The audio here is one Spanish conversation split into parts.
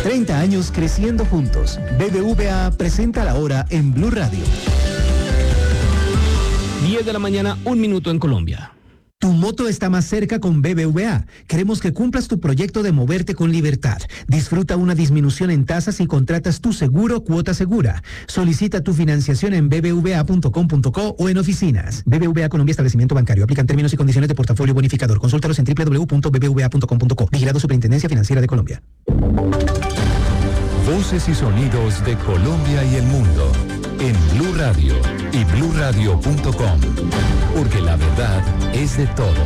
30 años creciendo juntos. BBVA presenta la hora en Blue Radio. 10 de la mañana, 1 minuto en Colombia. Tu moto está más cerca con BBVA. Queremos que cumplas tu proyecto de moverte con libertad. Disfruta una disminución en tasas y contratas tu seguro Cuota Segura. Solicita tu financiación en bbva.com.co o en oficinas. BBVA Colombia Establecimiento Bancario. Aplican términos y condiciones de portafolio bonificador. Consúltalos en www.bbva.com.co. Vigilado Superintendencia Financiera de Colombia. Voces y sonidos de Colombia y el mundo en Blue Radio y bluradio.com, porque la verdad es de todos.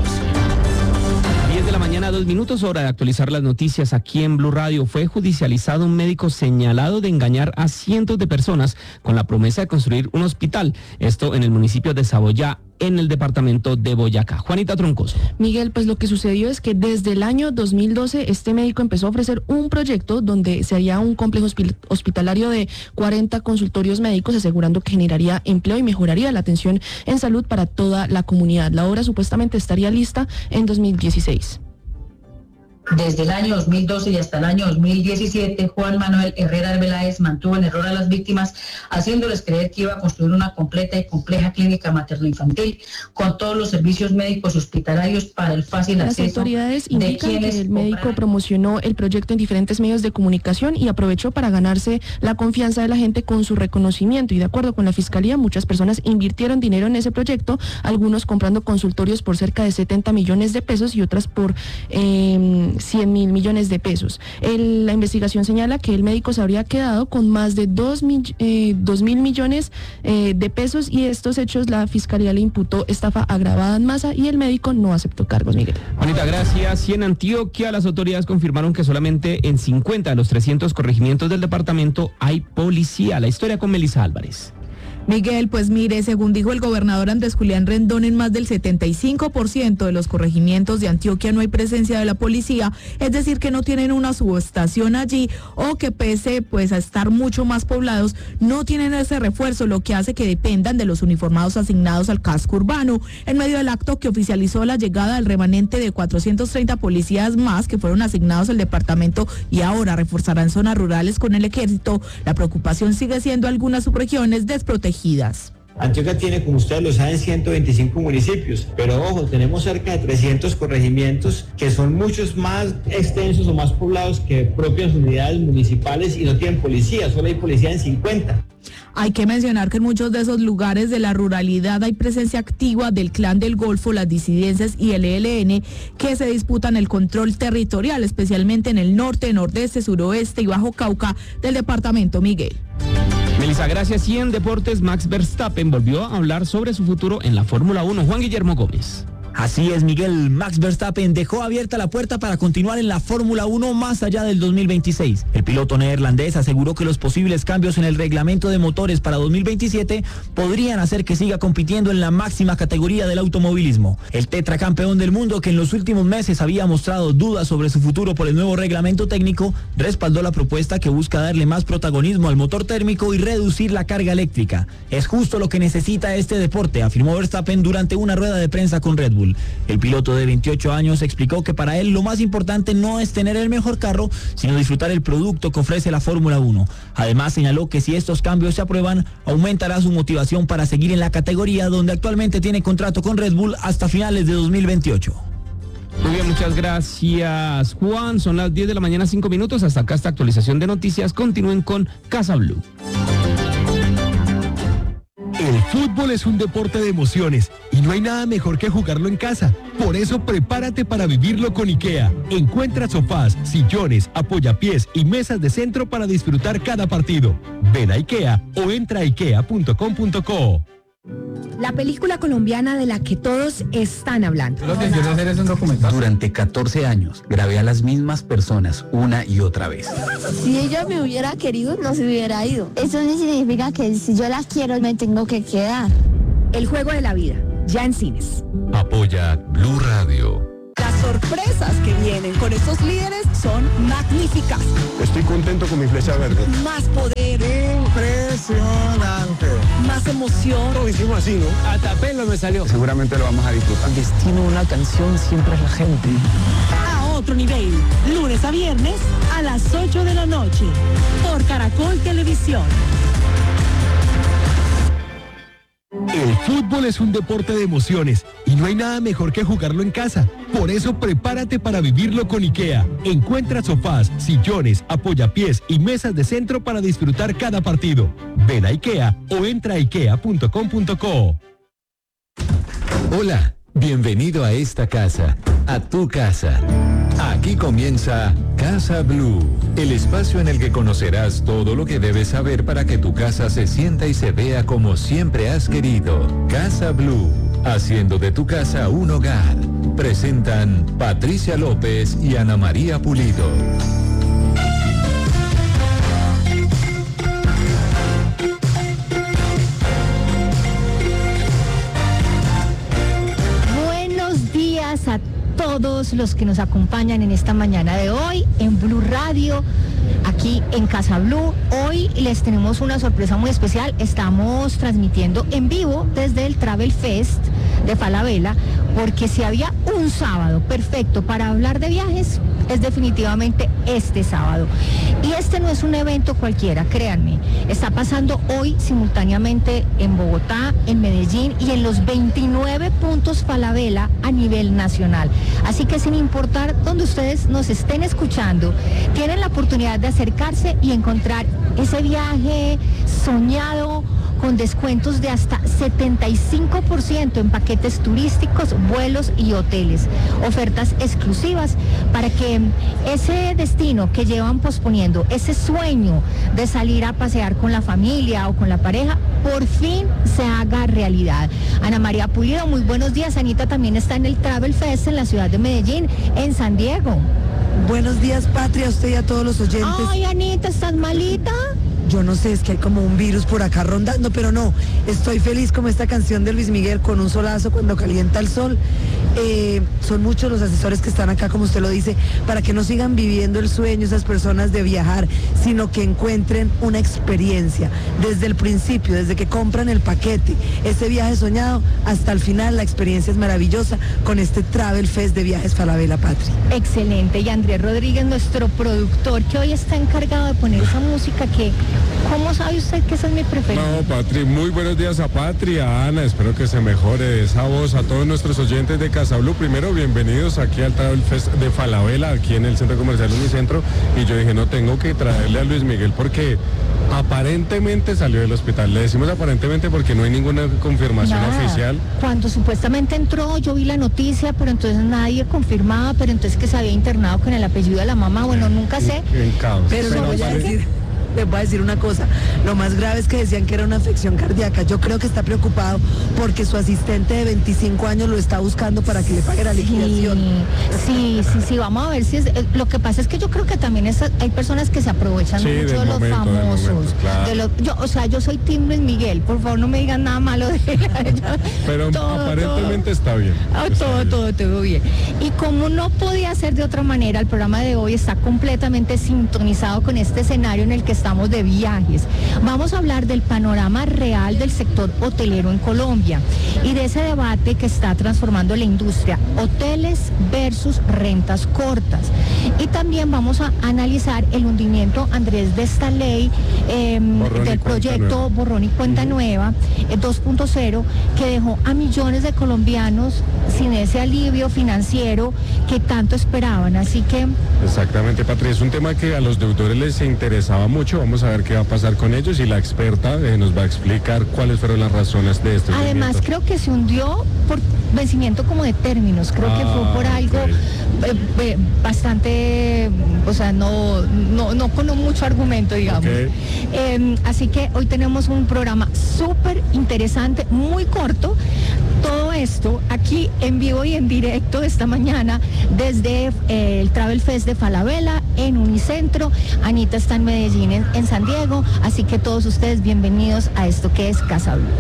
10 de la mañana, 2 minutos, hora de actualizar las noticias aquí en Blue Radio. Fue judicializado un médico señalado de engañar a cientos de personas con la promesa de construir un hospital. Esto en el municipio de Saboyá, en el departamento de Boyacá. Juanita Troncoso. Miguel, pues lo que sucedió es que desde el año 2012 este médico empezó a ofrecer un proyecto donde se haría un complejo hospitalario de 40 consultorios médicos, asegurando que generaría empleo y mejoraría la atención en salud para toda la comunidad. La obra supuestamente estaría lista en 2016. Desde el año 2012 y hasta el año 2017, Juan Manuel Herrera Arbeláez mantuvo en error a las víctimas, haciéndoles creer que iba a construir una completa y compleja clínica materno-infantil con todos los servicios médicos hospitalarios para el fácil acceso. Las autoridades indican que el médico promocionó el proyecto en diferentes medios de comunicación y aprovechó para ganarse la confianza de la gente con su reconocimiento. Y de acuerdo con la Fiscalía, muchas personas invirtieron dinero en ese proyecto, algunos comprando consultorios por cerca de 70 millones de pesos y otras por 100.000 millones de pesos. La investigación señala que el médico se habría quedado con más de 2.000 millones de pesos, y estos hechos la Fiscalía le imputó estafa agravada en masa y el médico no aceptó cargos, Miguel. Juanita, gracias. Y en Antioquia las autoridades confirmaron que solamente en 50 de los 300 corregimientos del departamento hay policía. La historia con Melissa Álvarez. Miguel, pues mire, según dijo el gobernador Andrés Julián Rendón, en más del 75% de los corregimientos de Antioquia no hay presencia de la policía, es decir, que no tienen una subestación allí, o que pese pues a estar mucho más poblados, no tienen ese refuerzo, lo que hace que dependan de los uniformados asignados al casco urbano. En medio del acto que oficializó la llegada del remanente de 430 policías más que fueron asignados al departamento y ahora reforzarán zonas rurales con el ejército, la preocupación sigue siendo algunas subregiones desprotegidas. Antioquia tiene, como ustedes lo saben, 125 municipios, pero ojo, tenemos cerca de 300 corregimientos que son muchos más extensos o más poblados que propias unidades municipales y no tienen policía, solo hay policía en 50. Hay que mencionar que en muchos de esos lugares de la ruralidad hay presencia activa del Clan del Golfo, las disidencias y el ELN, que se disputan el control territorial, especialmente en el norte, nordeste, suroeste y Bajo Cauca del departamento, Miguel. Melissa, gracias. Y en deportes, Max Verstappen volvió a hablar sobre su futuro en la Fórmula 1. Juan Guillermo Gómez. Así es, Miguel. Max Verstappen dejó abierta la puerta para continuar en la Fórmula 1 más allá del 2026. El piloto neerlandés aseguró que los posibles cambios en el reglamento de motores para 2027 podrían hacer que siga compitiendo en la máxima categoría del automovilismo. El tetracampeón del mundo, que en los últimos meses había mostrado dudas sobre su futuro por el nuevo reglamento técnico, respaldó la propuesta que busca darle más protagonismo al motor térmico y reducir la carga eléctrica. Es justo lo que necesita este deporte, afirmó Verstappen durante una rueda de prensa con Red Bull. El piloto de 28 años explicó que para él lo más importante no es tener el mejor carro, sino disfrutar el producto que ofrece la Fórmula 1. Además, señaló que si estos cambios se aprueban, aumentará su motivación para seguir en la categoría donde actualmente tiene contrato con Red Bull hasta finales de 2028. Muy bien, muchas gracias, Juan. Son las 10 de la mañana, 5 minutos. Hasta acá esta actualización de noticias. Continúen con Casa Blue. El fútbol es un deporte de emociones y no hay nada mejor que jugarlo en casa. Por eso prepárate para vivirlo con IKEA. Encuentra sofás, sillones, apoyapiés y mesas de centro para disfrutar cada partido. Ven a IKEA o entra a ikea.com.co. La película colombiana de la que todos están hablando. Lo que quiero hacer es un documental. Durante 14 años grabé a las mismas personas una y otra vez. Si ella me hubiera querido, no se hubiera ido. Eso no significa que si yo la quiero, me tengo que quedar. El juego de la vida, ya en cines. Apoya Blue Radio. Las sorpresas que vienen con estos líderes son magníficas. Estoy contento con mi flecha verde. Más poder. Impresionante. Más emoción. Lo hicimos así, ¿no? Hasta pelo me salió. Seguramente lo vamos a disfrutar. El destino de una canción siempre es la gente. A otro nivel. Lunes a viernes a a las 8 de la noche por Caracol Televisión. El fútbol es un deporte de emociones y no hay nada mejor que jugarlo en casa. Por eso prepárate para vivirlo con IKEA. Encuentra sofás, sillones, apoyapiés y mesas de centro para disfrutar cada partido. Ven a IKEA o entra a ikea.com.co. Hola, bienvenido a esta casa, a tu casa. Aquí comienza Casa Blue, el espacio en el que conocerás todo lo que debes saber para que tu casa se sienta y se vea como siempre has querido. Casa Blue, haciendo de tu casa un hogar. Presentan Patricia López y Ana María Pulido. Buenos días a todos los que nos acompañan en esta mañana de hoy en Blue Radio, aquí en Casa Blue. Hoy les tenemos una sorpresa muy especial. Estamos transmitiendo en vivo desde el Travel Fest de Falabella, porque si había un sábado perfecto para hablar de viajes, es definitivamente este sábado. Y este no es un evento cualquiera, créanme. Está pasando hoy simultáneamente en Bogotá, en Medellín y en los 29 puntos Falabella a nivel nacional. Así que sin importar dónde ustedes nos estén escuchando, tienen la oportunidad de acercarse y encontrar ese viaje soñado con descuentos de hasta 75% en paquetes turísticos, vuelos y hoteles. Ofertas exclusivas para que ese destino que llevan posponiendo, ese sueño de salir a pasear con la familia o con la pareja, por fin se haga realidad. Ana María Pulido, muy buenos días. Anita también está en el Travel Fest en la ciudad de Medellín, en San Diego. Buenos días, Patria, a usted y a todos los oyentes. Ay, Anita, ¿estás malita? Yo no sé, es que hay como un virus por acá rondando, pero no, estoy feliz como esta canción de Luis Miguel, con un solazo cuando calienta el sol. Son muchos los asesores que están acá, como usted lo dice, para que no sigan viviendo el sueño esas personas de viajar, sino que encuentren una experiencia desde el principio, desde que compran el paquete, ese viaje soñado, hasta el final. La experiencia es maravillosa con este Travel Fest de Viajes Falabella, Patria. Excelente. Y Andrés Rodríguez, nuestro productor, que hoy está encargado de poner esa música que, ¿cómo sabe usted que esa es mi preferida? No, Patri, muy buenos días a Patria, a Ana, espero que se mejore esa voz. A todos nuestros oyentes de Casa Blue, primero, bienvenidos aquí al Travel Fest de Falabella, aquí en el Centro Comercial Unicentro. Y yo dije, no, tengo que traerle a Luis Miguel porque aparentemente salió del hospital. Le decimos aparentemente porque no hay ninguna confirmación oficial. Cuando supuestamente entró, yo vi la noticia, pero entonces nadie confirmaba, pero entonces que se había internado con el apellido de la mamá, bueno, nunca sé. En caos. Pero le voy a decir una cosa, lo más grave es que decían que era una afección cardíaca. Yo creo que está preocupado porque su asistente de 25 años lo está buscando para que le pague la liquidación. Sí, vamos a ver si es... Lo que pasa es que yo creo que también hay personas que se aprovechan mucho de los famosos. Claro. Yo soy Team Luis Miguel, por favor no me digan nada malo de él. Pero aparentemente está bien. Todo bien. Y como no podía ser de otra manera, el programa de hoy está completamente sintonizado con este escenario en el que estamos de viajes. Vamos a hablar del panorama real del sector hotelero en Colombia y de ese debate que está transformando la industria, hoteles versus rentas cortas. Y también vamos a analizar el hundimiento, Andrés, de esta ley del proyecto Borrón y Cuenta Nueva 2.0, que dejó a millones de colombianos sin ese alivio financiero que tanto esperaban. Así que... Exactamente, Patria, es un tema que a los deudores les interesaba mucho. Vamos a ver qué va a pasar con ellos y la experta nos va a explicar cuáles fueron las razones de este Además, creo que se hundió por vencimiento como de términos, creo que fue por algo bastante, o sea, no con mucho argumento, digamos. Así que hoy tenemos un programa súper interesante, muy corto. Todo esto aquí en vivo y en directo esta mañana desde el Travel Fest de Falabella en Unicentro. Anita está en Medellín, en San Diego, así que todos ustedes bienvenidos a esto que es Casa Blue.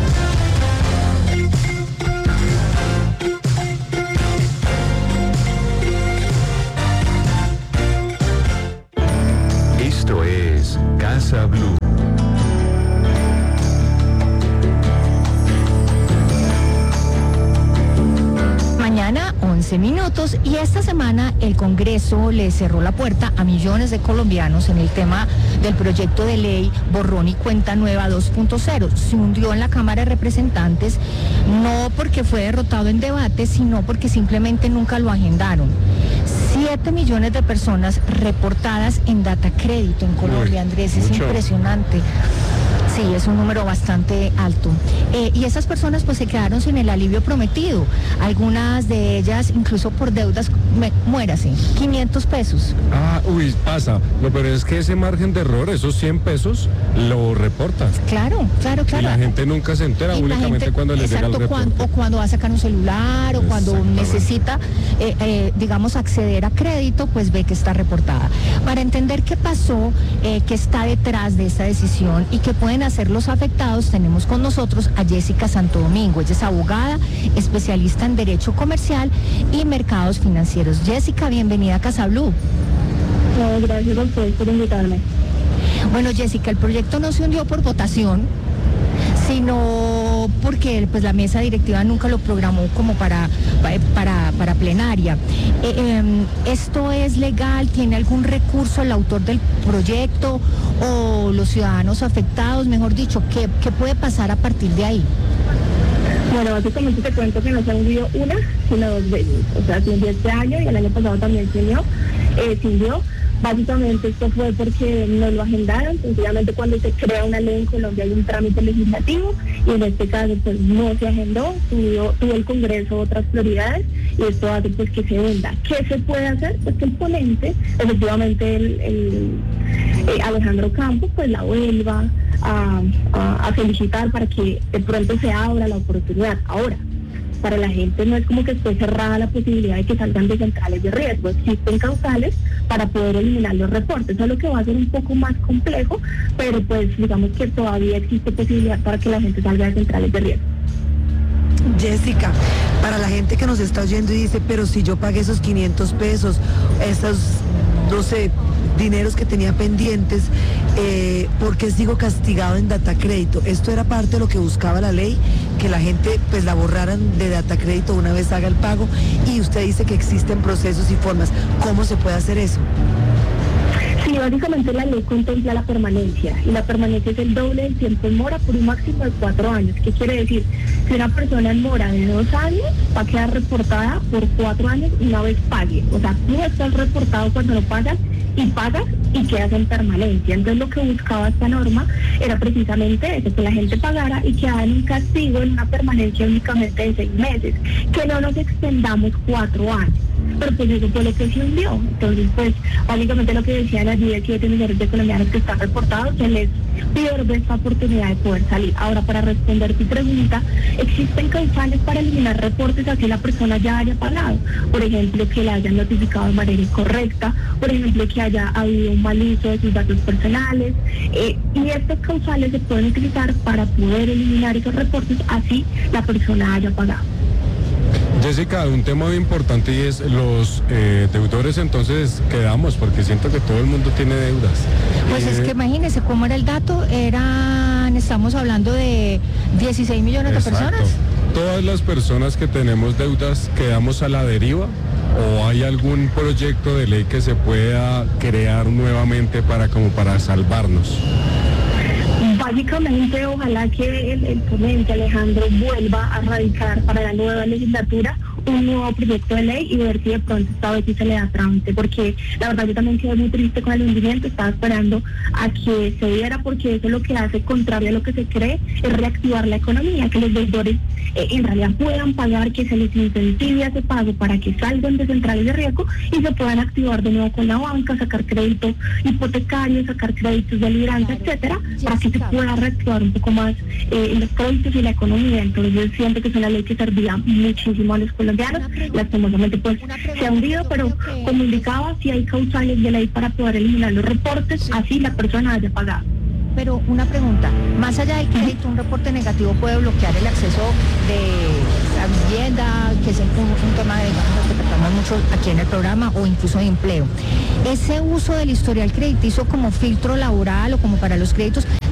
Esto es Casa Blue. Mañana, 11 11 minutos. Y esta semana el Congreso le cerró la puerta a millones de colombianos en el tema del proyecto de ley Borrón y Cuenta Nueva 2.0. Se hundió en la Cámara de Representantes, no porque fue derrotado en debate, sino porque simplemente nunca lo agendaron. 7 millones de personas reportadas en data crédito en Colombia, Andrés, es impresionante. Sí, es un número bastante alto. Y esas personas pues se quedaron sin el alivio prometido. Algunas de ellas incluso por deudas, muérase, 500 pesos. Pasa. Lo peor es que ese margen de error, esos 100 pesos, lo reportan. Claro. Y la gente nunca se entera, únicamente cuando les llega el reporte. O cuando va a sacar un celular, o cuando necesita, digamos, acceder a crédito, pues ve que está reportada. Para entender qué pasó, qué está detrás de esta decisión y qué pueden hacer los afectados, tenemos con nosotros a Jessica Santo Domingo. Ella es abogada, especialista en Derecho Comercial y Mercados Financieros. Jessica, bienvenida a Casa Blue. Gracias a ustedes por invitarme. Bueno, Jessica, el proyecto no se hundió por votación, sino porque pues la mesa directiva nunca lo programó como para plenaria. ¿Esto es legal? ¿Tiene algún recurso el autor del proyecto o los ciudadanos afectados? Mejor dicho, ¿qué puede pasar a partir de ahí? Bueno, básicamente te cuento que no se ha hundido una, sino 2 veces. O sea, se hundió este año y el año pasado también se hundió. Básicamente esto fue porque no lo agendaron. Sencillamente cuando se crea una ley en Colombia hay un trámite legislativo y en este caso pues no se agendó, tuvo el Congreso otras prioridades y esto hace pues que se hunda. ¿Qué se puede hacer? Pues que el ponente, efectivamente el Alejandro Campos, pues la vuelva a felicitar para que de pronto se abra la oportunidad. Ahora, para la gente no es como que esté cerrada la posibilidad de que salgan de centrales de riesgo. Existen causales para poder eliminar los reportes. Eso es lo que va a ser un poco más complejo, pero pues digamos que todavía existe posibilidad para que la gente salga de centrales de riesgo. Jessica, para la gente que nos está oyendo y dice, pero si yo pagué esos 500 pesos, esos, no sé, dineros que tenía pendientes, ¿por qué sigo castigado en data crédito? Esto era parte de lo que buscaba la ley, que la gente pues la borraran de data crédito una vez haga el pago, y usted dice que existen procesos y formas. ¿Cómo se puede hacer eso? Sí, básicamente la ley contempla la permanencia, y la permanencia es el doble del tiempo en mora por un máximo de 4 años. ¿Qué quiere decir? Si una persona en mora de 2 años, va a quedar reportada por 4 años una vez pague. O sea, tú estás reportado cuando lo pagas y quedas en permanencia. Entonces lo que buscaba esta norma era precisamente eso, que la gente pagara y quedara en un castigo, en una permanencia únicamente de 6 meses, que no nos extendamos 4 años. Pero pues eso fue lo que se hundió. Entonces pues básicamente lo que decían allí de 7 millones de colombianos que están reportados, se les pierde esta oportunidad de poder salir. Ahora, para responder tu pregunta, existen causales para eliminar reportes así la persona ya haya pagado. Por ejemplo, que le hayan notificado de manera incorrecta, por ejemplo, que haya habido un mal uso de sus datos personales, y estas causales se pueden utilizar para poder eliminar esos reportes así la persona haya pagado. Jessica, un tema muy importante y es los deudores, entonces quedamos, porque siento que todo el mundo tiene deudas. Pues es que imagínese cómo era el dato, estamos hablando de 16 millones de personas. Todas las personas que tenemos deudas quedamos a la deriva, ¿o hay algún proyecto de ley que se pueda crear nuevamente para salvarnos? Básicamente, ojalá que el ponente Alejandro vuelva a radicar para la nueva legislatura un nuevo proyecto de ley y ver si de pronto esta vez sí se le da trámite, porque la verdad yo también quedé muy triste con el hundimiento. Estaba esperando a que se diera, porque eso lo que hace, contrario a lo que se cree, es reactivar la economía, que los deudores en realidad puedan pagar, que se les incentive ese pago para que salgan de centrales de riesgo y se puedan activar de nuevo con la banca, sacar créditos hipotecarios, sacar créditos de libranza, etcétera, para que se pueda reactivar un poco más los créditos y la economía. Entonces siento que es una ley que servía muchísimo a los colombianos. Lastimosamente pues se ha hundido, pero como indicaba, si hay causales de ley para poder eliminar los reportes, así la persona haya pagado. Pero una pregunta, más allá del crédito, un reporte negativo puede bloquear el acceso de la vivienda, que es un tema de, digamos, que tratamos mucho aquí en el programa, o incluso de empleo. Ese uso del historial crediticio como filtro laboral o como para los créditos,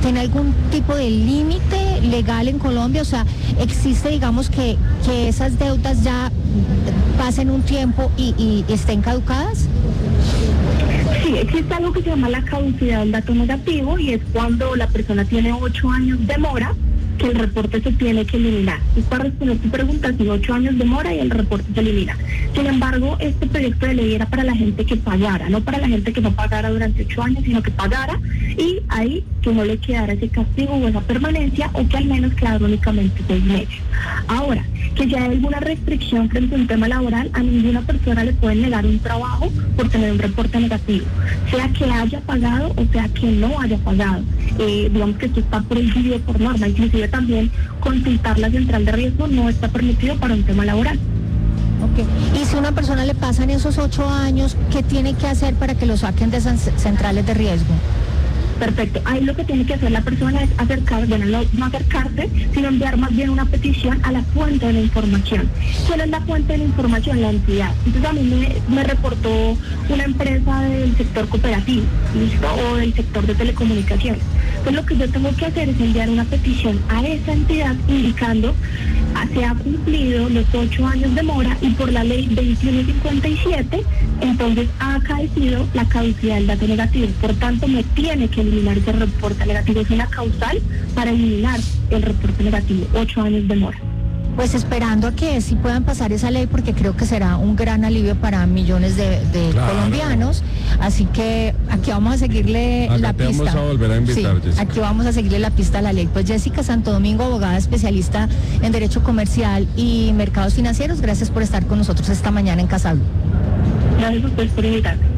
¿tiene algún tipo de límite legal en Colombia? O sea, ¿existe, digamos, que esas deudas ya pasen un tiempo y estén caducadas? Sí, existe algo que se llama la caducidad del dato negativo y es cuando la persona tiene 8 años de mora que el reporte se tiene que eliminar. Y para responder tu pregunta, si 8 años de mora y el reporte se elimina. Sin embargo, este proyecto de ley era para la gente que pagara, no para la gente que no pagara durante 8 años, sino que pagara y ahí que no le quedara ese castigo o esa permanencia o que al menos quedara únicamente 6 meses. Ahora, que ya hay alguna restricción frente a un tema laboral, a ninguna persona le pueden negar un trabajo por tener un reporte negativo, sea que haya pagado o sea que no haya pagado. Digamos que esto está prohibido por norma, inclusive también consultar la central de riesgo no está permitido para un tema laboral. Okay. Y si a una persona le pasan esos 8 años, ¿qué tiene que hacer para que lo saquen de esas centrales de riesgo? Perfecto. Ahí lo que tiene que hacer la persona es no acercarse, sino enviar más bien una petición a la fuente de la información. ¿Cuál es la fuente de la información? La entidad. Entonces a mí me reportó una empresa del sector cooperativo, ¿listo? O del sector de telecomunicaciones. Entonces lo que yo tengo que hacer es enviar una petición a esa entidad indicando se ha cumplido los 8 años de mora y por la ley 2157, entonces ha acaecido la caducidad del dato negativo. Por tanto, me tiene que eliminar ese reporte negativo. Es una causal para eliminar el reporte negativo, 8 años de mora. Pues esperando a que sí puedan pasar esa ley, porque creo que será un gran alivio para millones de colombianos. Así que aquí vamos a seguirle la pista. Vamos a volver a invitar, sí, aquí vamos a seguirle la pista a la ley. Pues Jessica Santo Domingo, abogada especialista en Derecho Comercial y Mercados Financieros, gracias por estar con nosotros esta mañana en Casa Blue. Gracias a ustedes por invitarme.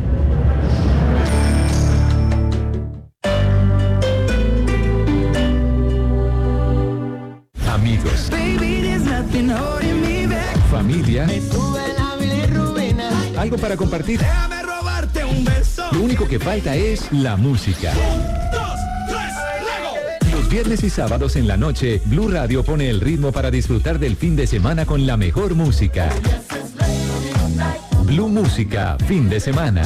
Amigos, familia, algo para compartir. Lo único que falta es la música. Los viernes y sábados en la noche, Blue Radio pone el ritmo para disfrutar del fin de semana con la mejor música. Blue Música, fin de semana.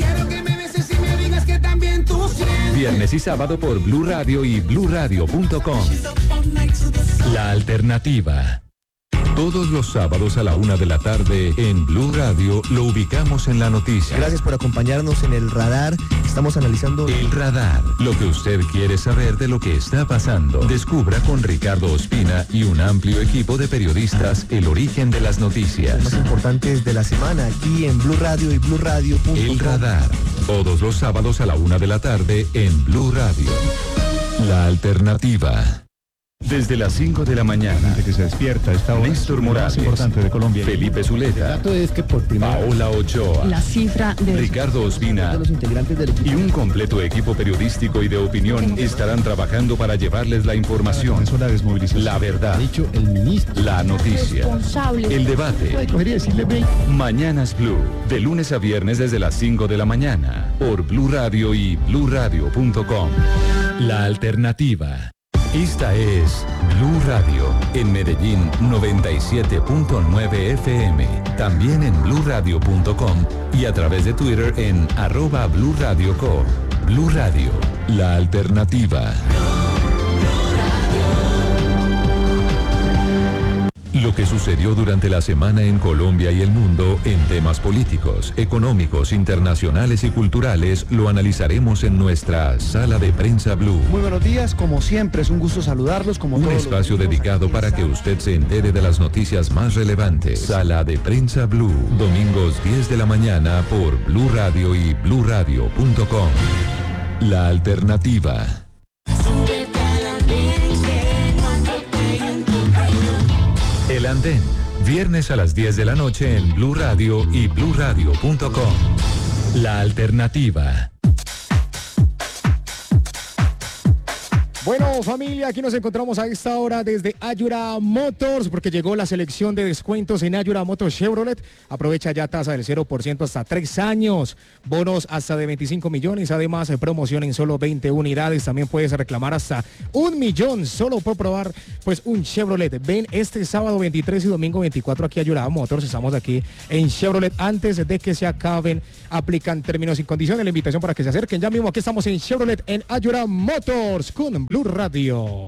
Viernes y sábado por Blue Radio y bluradio.com. La alternativa. Todos los sábados a la 1 de la tarde en Blue Radio lo ubicamos en la noticia. Gracias por acompañarnos en el radar. Estamos analizando el radar. Lo que usted quiere saber de lo que está pasando. Descubra con Ricardo Ospina y un amplio equipo de periodistas el origen de las noticias. Los más importantes de la semana aquí en Blue Radio y bluradio.com. El radar. Todos los sábados a la 1 de la tarde en Blue Radio. La alternativa. Desde las 5 de la mañana, que se despierta a esta hora, Néstor Morales, importante de Colombia. Felipe Zuleta, el dato es que por Paola Ochoa, la cifra de Ricardo Ospina y un completo equipo periodístico y de opinión estarán trabajando para llevarles la información, la verdad, la noticia, el debate. Mañanas Blue, de lunes a viernes desde las 5 de la mañana, por Blue Radio y bluradio.com. La alternativa. Esta es Blue Radio, en Medellín 97.9 FM, también en bluradio.com y a través de Twitter en @BlueRadioCo. Blue Radio, la alternativa. Lo que sucedió durante la semana en Colombia y el mundo en temas políticos, económicos, internacionales y culturales lo analizaremos en nuestra Sala de Prensa Blue. Muy buenos días, como siempre es un gusto saludarlos. Un espacio dedicado para que usted se entere de las noticias más relevantes. Sala de Prensa Blue, domingos 10 de la mañana por Blue Radio y bluradio.com. La alternativa. El Andén, viernes a las 10 de la noche en Blue Radio y bluradio.com. La alternativa. Bueno, familia, aquí nos encontramos a esta hora desde Ayura Motors, porque llegó la selección de descuentos en Ayura Motors Chevrolet. Aprovecha ya tasa del 0% hasta 3 años, bonos hasta de 25 millones, además promoción en solo 20 unidades. También puedes reclamar hasta 1 millón solo por probar pues un Chevrolet. Ven este sábado 23 y domingo 24 aquí a Ayura Motors. Estamos aquí en Chevrolet antes de que se acaben. Aplican términos y condiciones. La invitación para que se acerquen ya mismo. Aquí estamos en Chevrolet en Ayura Motors con Blue Radio.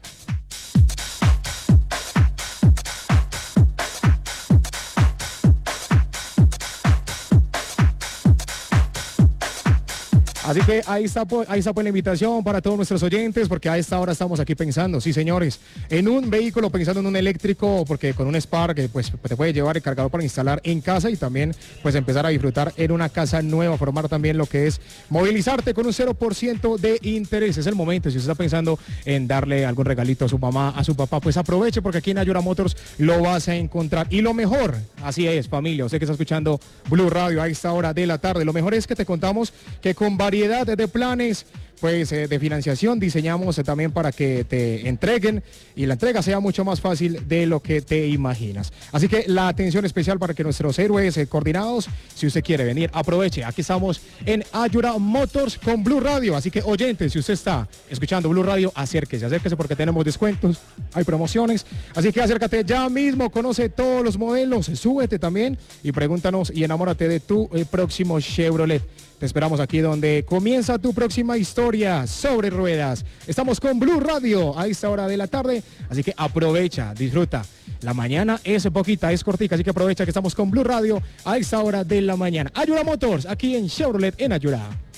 Así que ahí está pues la invitación para todos nuestros oyentes, porque a esta hora estamos aquí pensando, sí señores, en un vehículo, pensando en un eléctrico, porque con un Spark pues te puede llevar el cargador para instalar en casa y también pues empezar a disfrutar en una casa nueva, formar también lo que es movilizarte con un 0% de interés. Es el momento, si usted está pensando en darle algún regalito a su mamá, a su papá, pues aproveche, porque aquí en Ayura Motors lo vas a encontrar. Y lo mejor, así es familia, usted que está escuchando Blue Radio a esta hora de la tarde, lo mejor es que te contamos que con variedad de planes pues de financiación diseñamos también para que te entreguen y la entrega sea mucho más fácil de lo que te imaginas. Así que la atención especial para que nuestros héroes coordinados, si usted quiere venir, aproveche. Aquí estamos en Ayura Motors con Blue Radio. Así que oyentes, si usted está escuchando Blue Radio, acérquese porque tenemos descuentos, hay promociones. Así que acércate ya mismo, conoce todos los modelos, súbete también y pregúntanos y enamórate de tu próximo Chevrolet. Te esperamos aquí donde comienza tu próxima historia sobre ruedas. Estamos con Blue Radio a esta hora de la tarde, así que aprovecha, disfruta. La mañana es poquita, es cortica, así que aprovecha que estamos con Blue Radio a esta hora de la mañana. Ayura Motors, aquí en Chevrolet en Ayura.